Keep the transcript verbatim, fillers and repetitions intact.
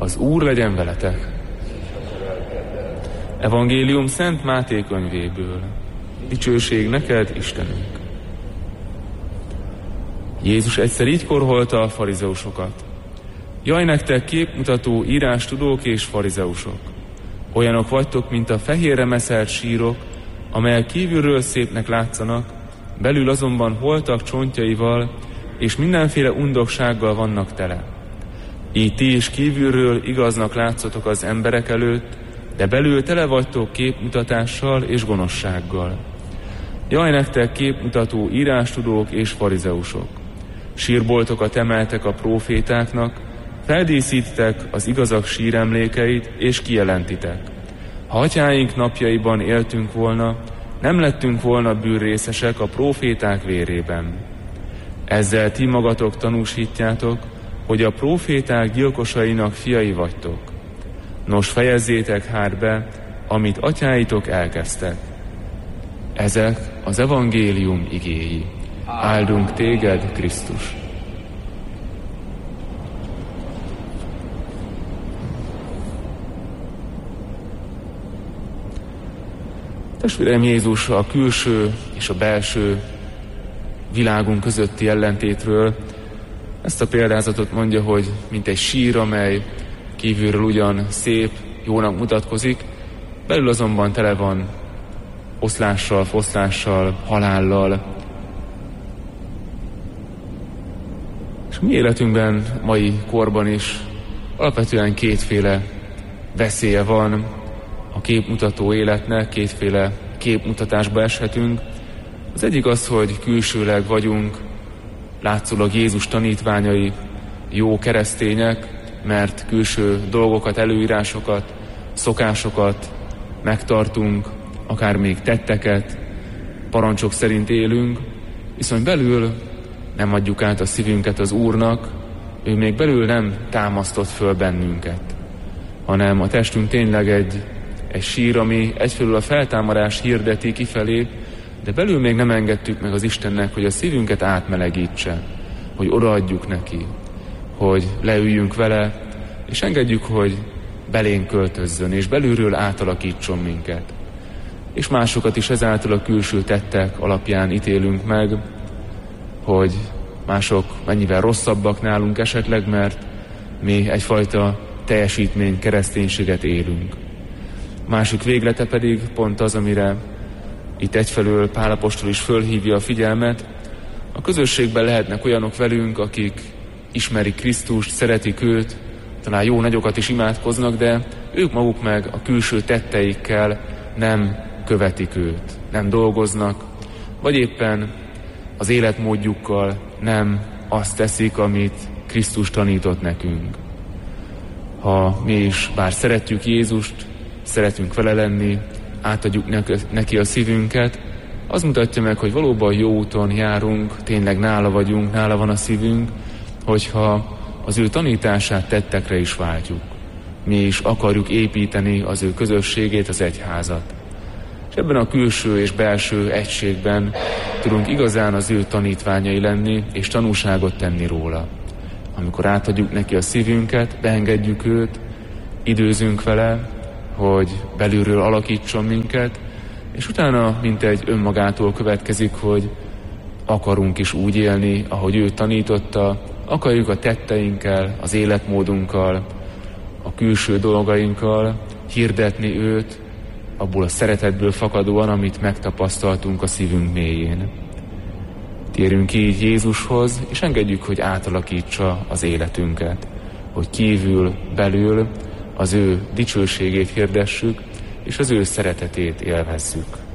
Az Úr legyen veletek! Evangélium Szent Máté könyvéből. Dicsőség neked, Istenünk! Jézus egyszer így korholta a farizeusokat. Jaj nektek, képmutató, írástudók és farizeusok! Olyanok vagytok, mint a fehérre meszelt sírok, amelyek kívülről szépnek látszanak, belül azonban holtak csontjaival, és mindenféle undoksággal vannak tele. Így ti is kívülről igaznak látszotok az emberek előtt, de belül tele vagytok képmutatással és gonoszsággal. Jaj nektek, képmutató, írástudók és farizeusok! Sírboltokat emeltek a prófétáknak, feldíszítitek az igazak síremlékeit, és kijelentitek. Ha atyáink napjaiban éltünk volna, nem lettünk volna bűnrészesek a próféták vérében. Ezzel ti magatok tanúsítjátok, hogy a próféták gyilkosainak fiai vagytok. Nos, fejezzétek hát be, amit atyáitok elkezdtek. Ezek az evangélium igéi. Áldunk téged, Krisztus! Testvérem, Jézus a külső és a belső világunk közötti ellentétről ezt a példázatot mondja, hogy mint egy sír, amely kívülről ugyan szép, jónak mutatkozik, belül azonban tele van oszlással, foszlással, halállal. És mi életünkben, mai korban is alapvetően kétféle veszélye van a képmutató életnek, kétféle képmutatásba eshetünk. Az egyik az, hogy külsőleg vagyunk, látszólag Jézus tanítványai, jó keresztények, mert külső dolgokat, előírásokat, szokásokat megtartunk, akár még tetteket, parancsok szerint élünk, viszont belül nem adjuk át a szívünket az Úrnak, ő még belül nem támasztott föl bennünket, hanem a testünk tényleg egy, egy sír, ami egyfelől a feltámadás hirdeti kifelé, de belül még nem engedtük meg az Istennek, hogy a szívünket átmelegítse, hogy odaadjuk neki, hogy leüljünk vele, és engedjük, hogy belénk költözzön, és belülről átalakítson minket. És másokat is ezáltal a külső tettek alapján ítélünk meg, hogy mások mennyivel rosszabbak nálunk esetleg, mert mi egyfajta teljesítmény kereszténységet élünk. Másik véglete pedig pont az, amire itt egyfelől Pál apostol is fölhívja a figyelmet. A közösségben lehetnek olyanok velünk, akik ismerik Krisztust, szeretik őt, talán jó nagyokat is imádkoznak, de ők maguk meg a külső tetteikkel nem követik őt, nem dolgoznak, vagy éppen az életmódjukkal nem azt teszik, amit Krisztus tanított nekünk. Ha mi is bár szeretjük Jézust, szeretünk vele lenni, átadjuk neki a szívünket, az mutatja meg, hogy valóban jó úton járunk, tényleg nála vagyunk, nála van a szívünk, hogyha az ő tanítását tettekre is váltjuk. Mi is akarjuk építeni az ő közösségét, az egyházat. És ebben a külső és belső egységben tudunk igazán az ő tanítványai lenni, és tanúságot tenni róla. Amikor átadjuk neki a szívünket, beengedjük őt, időzünk vele, hogy belülről alakítson minket, és utána mintegy önmagától következik, hogy akarunk is úgy élni, ahogy ő tanította, akarjuk a tetteinkkel, az életmódunkkal, a külső dolgainkkal hirdetni őt, abból a szeretetből fakadóan, amit megtapasztaltunk a szívünk mélyén. Térjünk így Jézushoz, és engedjük, hogy átalakítsa az életünket, hogy kívül, belül az ő dicsőségét hirdessük, és az ő szeretetét élvezzük.